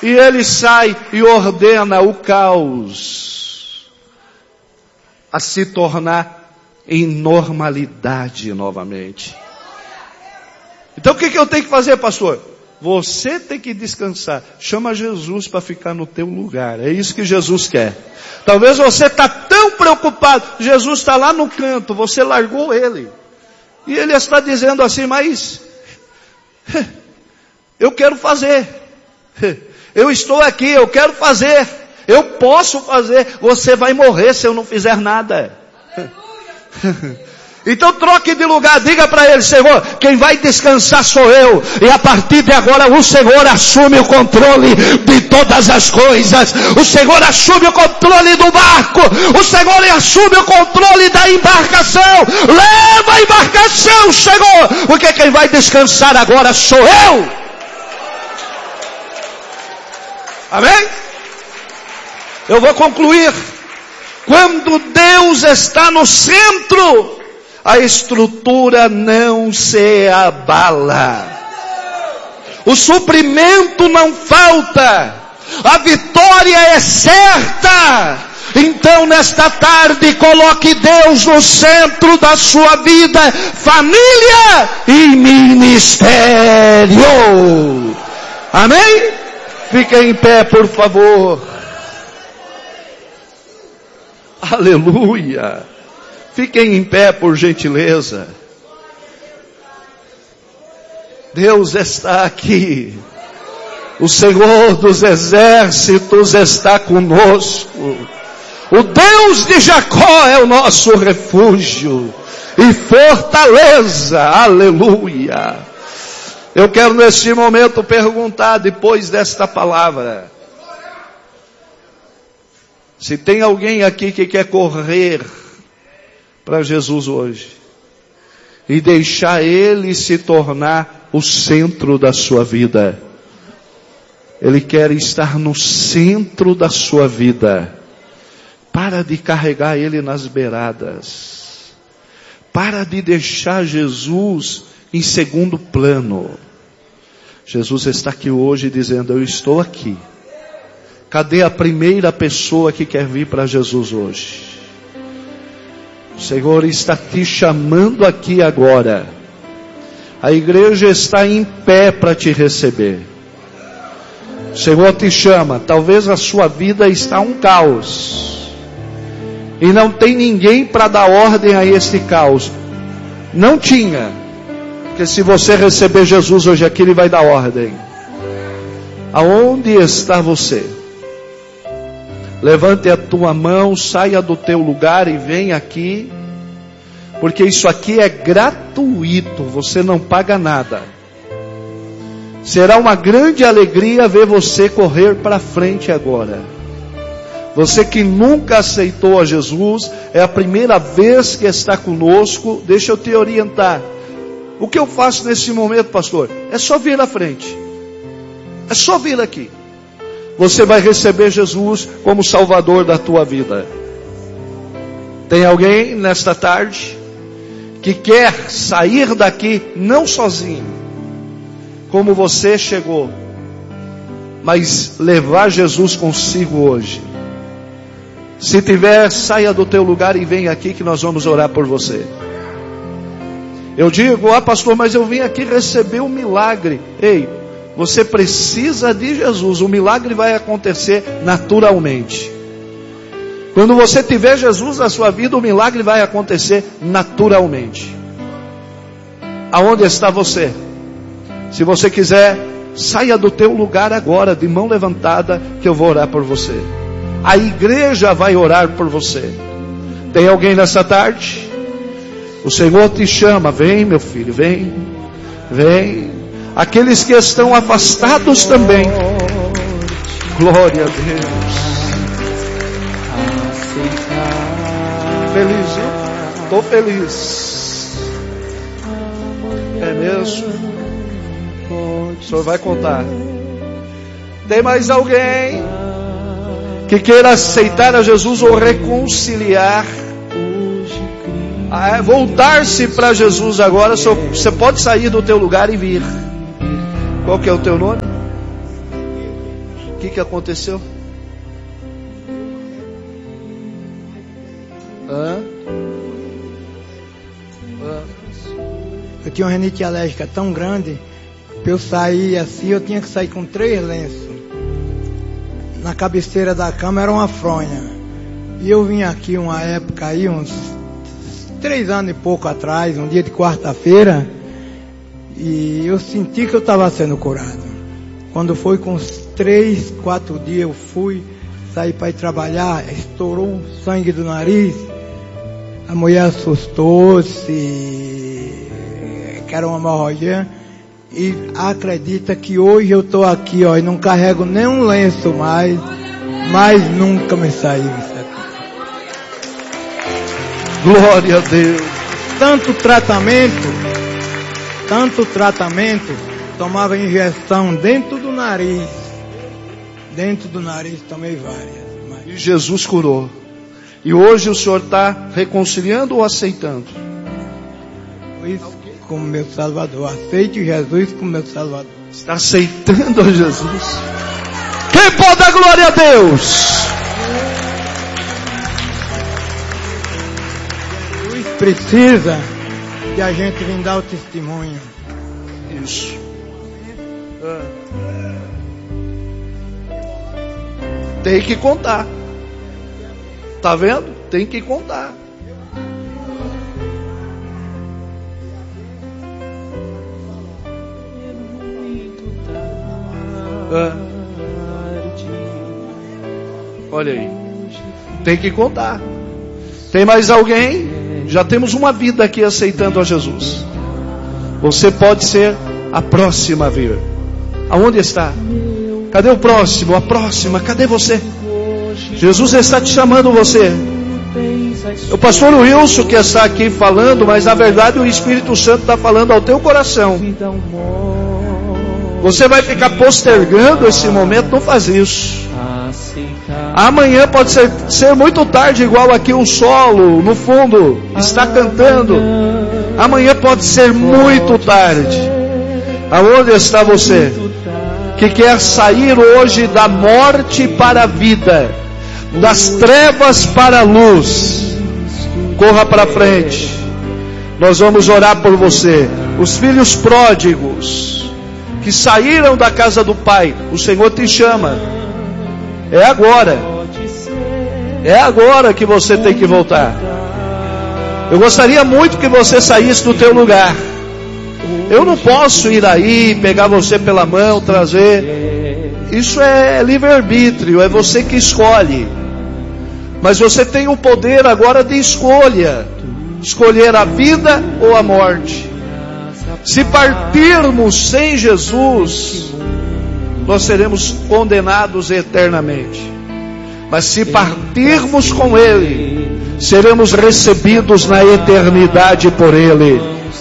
E ele sai e ordena o caos a se tornar em normalidade novamente. Então o que eu tenho que fazer, pastor? Você tem que descansar. Chama Jesus para ficar no teu lugar. É isso que Jesus quer. Talvez você está tão preocupado. Jesus está lá no canto. Você largou ele. E ele está dizendo assim, mas eu quero fazer. Eu estou aqui, eu quero fazer. Eu posso fazer. Você vai morrer se eu não fizer nada. Então troque de lugar, diga para ele, Senhor, quem vai descansar sou eu, e a partir de agora o Senhor assume o controle de todas as coisas, o Senhor assume o controle do barco, o Senhor assume o controle da embarcação, leva a embarcação, Senhor, porque quem vai descansar agora sou eu. Amém? Eu vou concluir. Quando Deus está no centro, a estrutura não se abala. O suprimento não falta. A vitória é certa. Então nesta tarde coloque Deus no centro da sua vida, família e ministério. Amém? Fiquem em pé, por favor. Aleluia. Fiquem em pé, por gentileza. Deus está aqui. O Senhor dos exércitos está conosco. O Deus de Jacó é o nosso refúgio e fortaleza. Aleluia. Eu quero neste momento perguntar, depois desta palavra, se tem alguém aqui que quer correr para Jesus hoje e deixar Ele se tornar o centro da sua vida. Ele quer estar no centro da sua vida. Para de carregar Ele nas beiradas. Para de deixar Jesus em segundo plano. Jesus está aqui hoje dizendo, eu estou aqui. Cadê a primeira pessoa que quer vir para Jesus hoje? O Senhor está te chamando aqui agora. A igreja está em pé para te receber. O Senhor te chama. Talvez a sua vida está um caos. E não tem ninguém para dar ordem a esse caos. Não tinha. Porque se você receber Jesus hoje aqui, Ele vai dar ordem. Aonde está você? Levante a tua mão, saia do teu lugar e vem aqui, porque isso aqui é gratuito, você não paga nada. Será uma grande alegria ver você correr para frente agora. Você que nunca aceitou a Jesus, é a primeira vez que está conosco, deixa eu te orientar. O que eu faço nesse momento, pastor? É só vir à frente. É só vir aqui. Você vai receber Jesus como Salvador da tua vida. Tem alguém nesta tarde que quer sair daqui não sozinho, como você chegou, mas levar Jesus consigo hoje? Se tiver, saia do teu lugar e vem aqui que nós vamos orar por você. Eu digo, pastor, mas eu vim aqui receber um milagre. Ei, você precisa de Jesus, o milagre vai acontecer naturalmente. Quando você tiver Jesus na sua vida, o milagre vai acontecer naturalmente. Aonde está você? Se você quiser, saia do teu lugar agora, de mão levantada, que eu vou orar por você. A igreja vai orar por você. Tem alguém nessa tarde? O Senhor te chama, vem meu filho, vem, vem. Aqueles que estão afastados também. Glória a Deus. Feliz, estou feliz. É mesmo? O senhor vai contar. Tem mais alguém que queira aceitar a Jesus ou reconciliar? Voltar-se para Jesus agora. Você pode sair do teu lugar e vir. Qual que é o teu nome? que aconteceu? Eu tinha uma rinite alérgica tão grande, que eu sair assim, eu tinha que sair com 3 lenços. Na cabeceira da cama era uma fronha. E eu vim aqui uma época aí, uns 3 anos e pouco atrás, um dia de quarta-feira, e eu senti que eu estava sendo curado. Quando foi com uns 3, 4 dias, eu fui, saí para ir trabalhar, estourou o sangue do nariz. A mulher assustou-se, que era uma hemorragia, e acredita que hoje eu estou aqui, ó, e não carrego nenhum lenço mais, mas nunca me saí. Glória a Deus. Tanto tratamento, tomava injeção dentro do nariz, tomei várias. E Jesus curou. E hoje o Senhor está reconciliando ou aceitando? Isso como meu Salvador. Aceite Jesus como meu Salvador. Está aceitando a Jesus? Quem pode dar glória a Deus? Jesus precisa de a gente vir dar o testemunho. Isso. Tem que contar. Tá vendo? Tem que contar. Olha aí. Tem que contar. Tem mais alguém? Já temos uma vida aqui aceitando a Jesus. Você pode ser a próxima a vir. Aonde está? Cadê o próximo? A próxima? Cadê você? Jesus está te chamando você. O pastor Wilson que está aqui falando, mas na verdade o Espírito Santo está falando ao teu coração. Você vai ficar postergando esse momento, não faz isso. Amanhã pode ser muito tarde, igual aqui o solo no fundo está cantando. Amanhã pode ser muito tarde. Aonde está você? Que quer sair hoje da morte para a vida, das trevas para a luz. Corra para frente. Nós vamos orar por você. Os filhos pródigos que saíram da casa do Pai, o Senhor te chama. É agora. É agora que você tem que voltar. Eu gostaria muito que você saísse do teu lugar. Eu não posso ir aí, pegar você pela mão, trazer. Isso é livre-arbítrio, é você que escolhe. Mas você tem o poder agora de escolha. Escolher a vida ou a morte. Se partirmos sem Jesus, nós seremos condenados eternamente. Mas se partirmos com Ele, seremos recebidos na eternidade por Ele.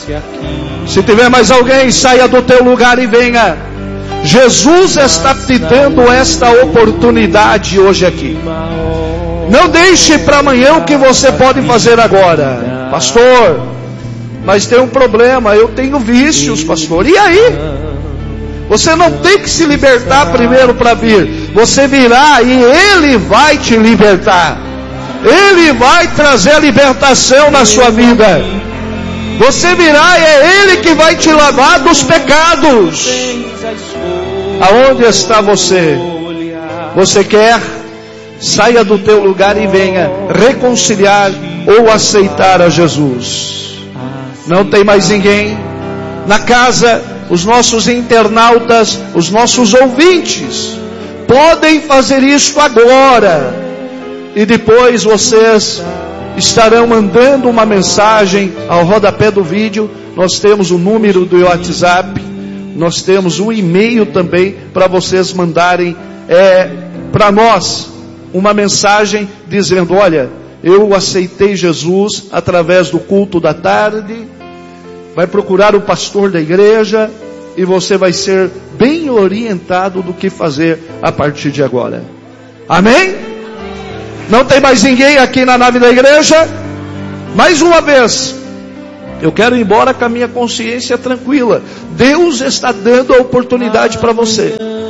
Se tiver mais alguém, saia do teu lugar e venha. Jesus está te dando esta oportunidade hoje aqui. Não deixe para amanhã o que você pode fazer agora. Pastor, mas tem um problema, eu tenho vícios, pastor. E aí? Você não tem que se libertar primeiro para vir. Você virá e Ele vai te libertar. Ele vai trazer a libertação na sua vida. Você virá e é Ele que vai te lavar dos pecados. Aonde está você? Você quer? Saia do teu lugar e venha reconciliar ou aceitar a Jesus. Não tem mais ninguém na casa. Os nossos internautas, os nossos ouvintes podem fazer isso agora. E depois vocês estarão mandando uma mensagem ao rodapé do vídeo. Nós temos o número do WhatsApp, nós temos um e-mail também para vocês mandarem para nós uma mensagem dizendo: olha, eu aceitei Jesus através do culto da tarde. Vai procurar o pastor da igreja e você vai ser bem orientado do que fazer a partir de agora. Amém? Não tem mais ninguém aqui na nave da igreja? Mais uma vez, eu quero ir embora com a minha consciência tranquila. Deus está dando a oportunidade para você.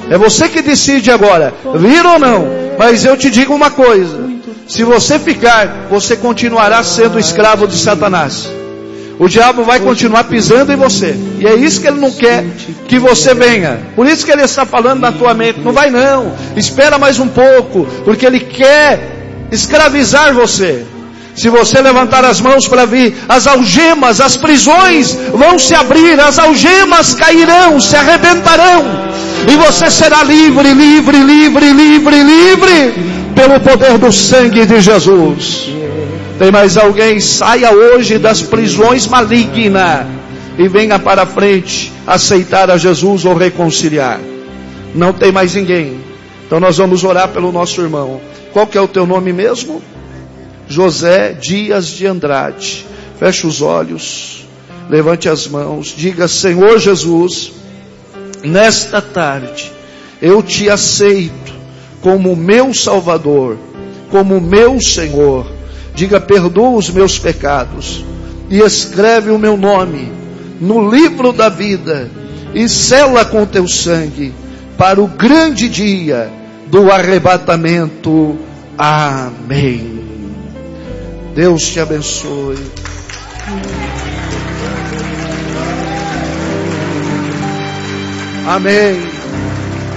É você que decide agora, vir ou não. Mas eu te digo uma coisa: se você ficar, você continuará sendo escravo de Satanás. O diabo vai continuar pisando em você. E é isso que ele não quer que você venha. Por isso que ele está falando na tua mente: não vai não, espera mais um pouco, porque ele quer escravizar você. Se você levantar as mãos para vir, as algemas, as prisões vão se abrir, as algemas cairão, se arrebentarão, e você será livre, livre, livre, livre, livre, pelo poder do sangue de Jesus. Tem mais alguém? Saia hoje das prisões malignas e venha para frente aceitar a Jesus ou reconciliar. Não tem mais ninguém. Então nós vamos orar pelo nosso irmão. Qual que é o teu nome mesmo? José Dias de Andrade. Feche os olhos, levante as mãos, diga: Senhor Jesus, nesta tarde eu te aceito como meu Salvador, como meu Senhor. Diga: perdoa os meus pecados e escreve o meu nome no livro da vida e sela com teu sangue para o grande dia do arrebatamento. Amém. Deus te abençoe. Amém.